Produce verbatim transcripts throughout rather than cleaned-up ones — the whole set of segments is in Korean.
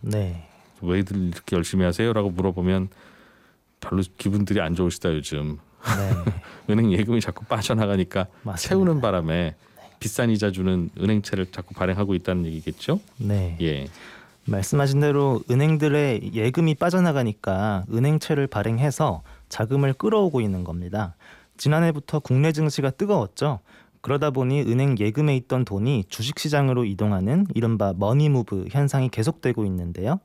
네. 왜들 이렇게 열심히 하세요라고 물어보면 별로 기분들이 안 좋으시다 요즘. 네. 은행 예금이 자꾸 빠져나가니까 맞습니다. 채우는 바람에 네. 비싼 이자 주는 은행채를 자꾸 발행하고 있다는 얘기겠죠? 네. 예. 말씀하신 대로 은행들의 예금이 빠져나가니까 은행채를 발행해서 자금을 끌어오고 있는 겁니다. 지난해부터 국내 증시가 뜨거웠죠. 그러다 보니 은행 예금에 있던 돈이 주식시장으로 이동하는 이른바 머니무브 현상이 계속되고 있는데요.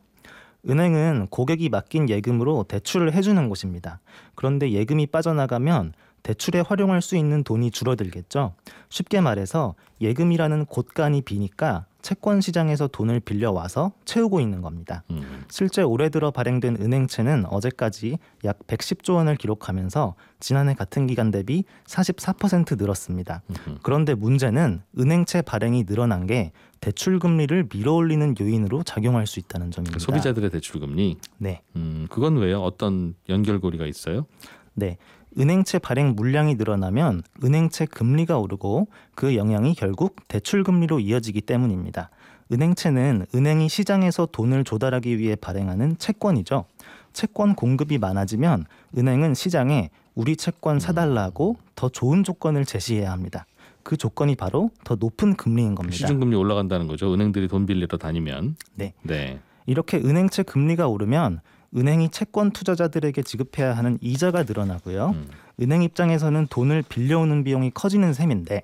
은행은 고객이 맡긴 예금으로 대출을 해주는 곳입니다. 그런데 예금이 빠져나가면 대출에 활용할 수 있는 돈이 줄어들겠죠. 쉽게 말해서 예금이라는 곳간이 비니까 채권 시장에서 돈을 빌려와서 채우고 있는 겁니다. 음. 실제 올해 들어 발행된 은행채는 어제까지 약 백십조 원을 기록하면서 지난해 같은 기간 대비 사십사 퍼센트 늘었습니다. 음흠. 그런데 문제는 은행채 발행이 늘어난 게 대출 금리를 밀어올리는 요인으로 작용할 수 있다는 점입니다. 소비자들의 대출 금리. 네. 음, 그건 왜요? 어떤 연결고리가 있어요? 네. 은행채 발행 물량이 늘어나면 은행채 금리가 오르고 그 영향이 결국 대출 금리로 이어지기 때문입니다. 은행채는 은행이 시장에서 돈을 조달하기 위해 발행하는 채권이죠. 채권 공급이 많아지면 은행은 시장에 우리 채권 사달라고 더 좋은 조건을 제시해야 합니다. 그 조건이 바로 더 높은 금리인 겁니다. 시중금리 올라간다는 거죠. 은행들이 돈 빌리러 다니면. 네. 네. 이렇게 은행채 금리가 오르면 은행이 채권 투자자들에게 지급해야 하는 이자가 늘어나고요. 음. 은행 입장에서는 돈을 빌려오는 비용이 커지는 셈인데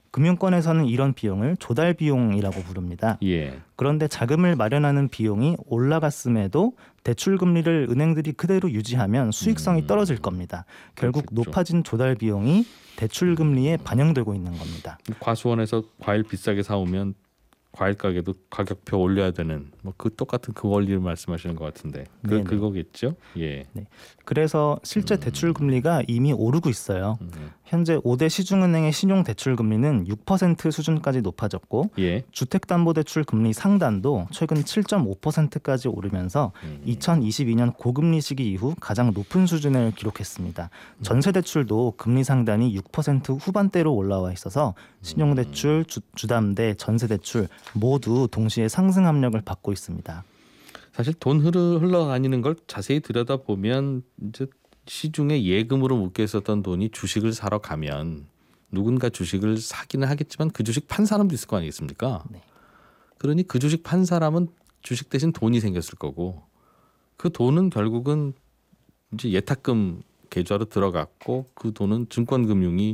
금융권에서는 이런 비용을 조달 비용이라고 부릅니다. 예. 그런데 자금을 마련하는 비용이 올라갔음에도 대출 금리를 은행들이 그대로 유지하면 수익성이 음. 떨어질 겁니다. 결국 그렇겠죠. 높아진 조달 비용이 대출 금리에 반영되고 있는 겁니다. 과수원에서 과일 비싸게 사오면 과일 가게도 가격표 올려야 되는 뭐 그 똑같은 그 원리를 말씀하시는 것 같은데 그 네네. 그거겠죠? 예. 그래서 실제 음. 대출 금리가 이미 오르고 있어요. 음. 현재 오 대 시중은행의 신용 대출 금리는 육 퍼센트 수준까지 높아졌고 예. 주택담보대출 금리 상단도 최근 칠 점 오 퍼센트까지 오르면서 음. 이천이십이 년 고금리 시기 이후 가장 높은 수준을 기록했습니다. 전세대출도 금리 상단이 육 퍼센트 후반대로 올라와 있어서 신용대출, 주, 주담대, 전세대출 모두 동시에 상승 압력을 받고 있습니다. 사실 돈 흐르 흘러다니는 걸 자세히 들여다보면 이제 시중에 예금으로 묶여 있었던 돈이 주식을 사러 가면 누군가 주식을 사기는 하겠지만 그 주식 판 사람도 있을 거 아니겠습니까? 네. 그러니 그 주식 판 사람은 주식 대신 돈이 생겼을 거고 그 돈은 결국은 이제 예탁금 계좌로 들어갔고 그 돈은 증권금융이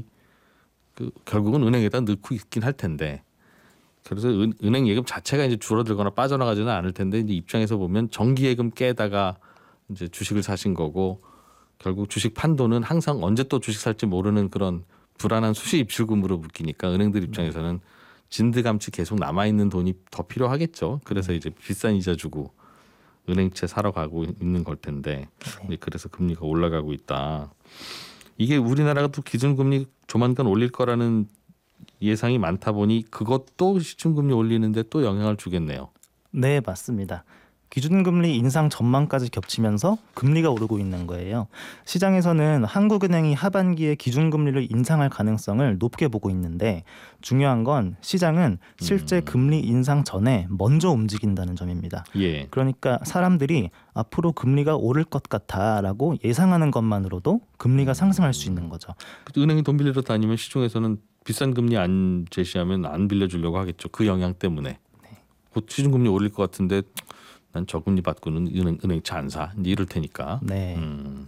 그 결국은 은행에다 넣고 있긴 할 텐데 그래서 은, 은행 예금 자체가 이제 줄어들거나 빠져나가지는 않을 텐데 이제 입장에서 보면 정기예금 깨다가 이제 주식을 사신 거고 결국 주식 판 돈은 항상 언제 또 주식 살지 모르는 그런 불안한 수시 입출금으로 묶이니까 은행들 입장에서는 진드감치 계속 남아 있는 돈이 더 필요하겠죠. 그래서 이제 비싼 이자 주고 은행채 사러 가고 있는 걸 텐데 네. 그래서 금리가 올라가고 있다. 이게 우리나라가 또 기준금리 조만간 올릴 거라는 예상이 많다 보니 그것도 시중금리 올리는데 또 영향을 주겠네요. 네, 맞습니다. 기준금리 인상 전망까지 겹치면서 금리가 오르고 있는 거예요. 시장에서는 한국은행이 하반기에 기준금리를 인상할 가능성을 높게 보고 있는데 중요한 건 시장은 실제 음. 금리 인상 전에 먼저 움직인다는 점입니다. 예. 그러니까 사람들이 앞으로 금리가 오를 것 같아라고 예상하는 것만으로도 금리가 상승할 수 있는 거죠. 은행이 돈 빌리러 다니면 시중에서는 비싼 금리 안 제시하면 안 빌려주려고 하겠죠. 그 영향 때문에. 네. 곧 시중금리 올릴 것 같은데 난 저금리 받고는 은행, 은행채 안 사. 이럴 테니까. 네. 음.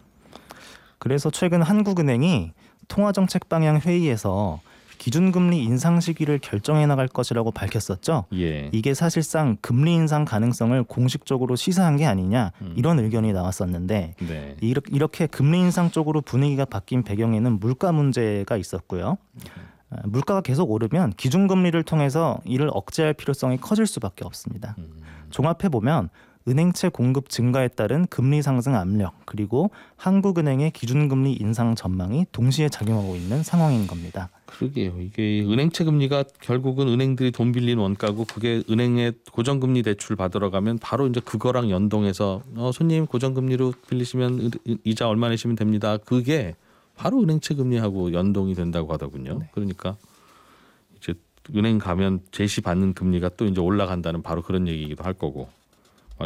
그래서 최근 한국은행이 통화정책 방향 회의에서 기준금리 인상 시기를 결정해 나갈 것이라고 밝혔었죠. 예. 이게 사실상 금리 인상 가능성을 공식적으로 시사한 게 아니냐 이런 의견이 나왔었는데 네. 이렇게 금리 인상 쪽으로 분위기가 바뀐 배경에는 물가 문제가 있었고요. 물가가 계속 오르면 기준금리를 통해서 이를 억제할 필요성이 커질 수밖에 없습니다. 종합해보면 은행채 공급 증가에 따른 금리 상승 압력 그리고 한국은행의 기준금리 인상 전망이 동시에 작용하고 있는 상황인 겁니다. 그러게요. 이게 은행채 금리가 결국은 은행들이 돈 빌린 원가고 그게 은행에 고정금리 대출 받으러 가면 바로 이제 그거랑 연동해서 어, 손님 고정금리로 빌리시면 이자 얼마 내시면 됩니다. 그게 바로 은행채 금리하고 연동이 된다고 하더군요. 네. 그러니까 이제 은행 가면 제시 받는 금리가 또 이제 올라간다는 바로 그런 얘기이기도 할 거고.